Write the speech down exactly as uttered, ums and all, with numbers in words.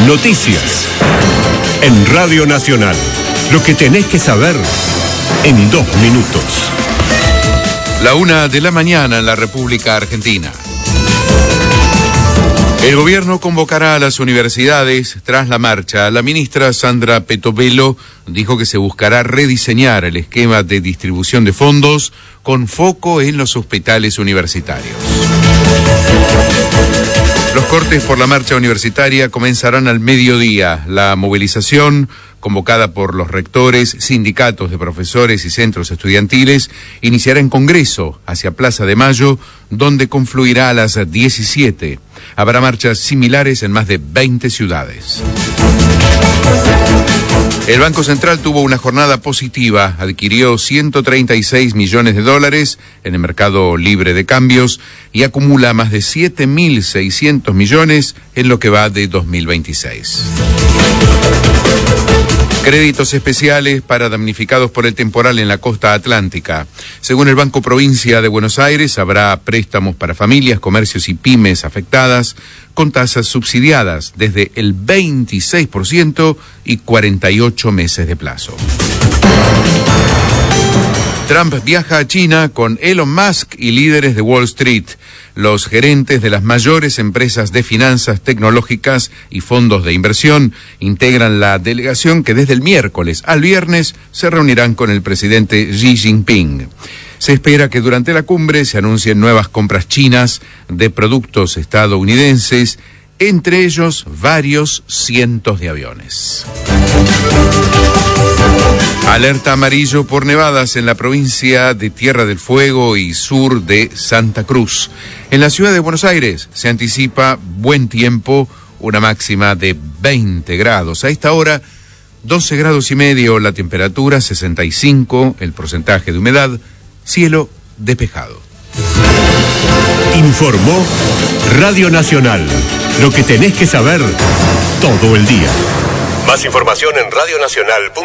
Noticias. En Radio Nacional. Lo que tenés que saber en dos minutos. La una de la mañana en la República Argentina. El gobierno convocará a las universidades tras la marcha. La ministra Sandra Petovelo dijo que se buscará rediseñar el esquema de distribución de fondos con foco en los hospitales universitarios. Los cortes por la marcha universitaria comenzarán al mediodía. La movilización, convocada por los rectores, sindicatos de profesores y centros estudiantiles, iniciará en Congreso, hacia Plaza de Mayo, donde confluirá a las diecisiete. Habrá marchas similares en más de veinte ciudades. El Banco Central tuvo una jornada positiva, adquirió ciento treinta y seis millones de dólares en el mercado libre de cambios y acumula más de siete mil seiscientos millones en lo que va de dos mil veintiséis. Créditos especiales para damnificados por el temporal en la costa atlántica. Según el Banco Provincia de Buenos Aires, habrá préstamos para familias, comercios y pymes afectadas con tasas subsidiadas desde el veintiséis por ciento y cuarenta y ocho meses de plazo. Trump viaja a China con Elon Musk y líderes de Wall Street. Los gerentes de las mayores empresas de finanzas tecnológicas y fondos de inversión integran la delegación que desde el miércoles al viernes se reunirán con el presidente Xi Jinping. Se espera que durante la cumbre se anuncien nuevas compras chinas de productos estadounidenses, entre ellos varios cientos de aviones. Alerta amarillo por nevadas en la provincia de Tierra del Fuego y sur de Santa Cruz. En la ciudad de Buenos Aires se anticipa buen tiempo, una máxima de veinte grados. A esta hora, doce grados y medio la temperatura, sesenta y cinco el porcentaje de humedad, cielo despejado. Informó Radio Nacional. Lo que tenés que saber todo el día. Más información en radionacional punto com.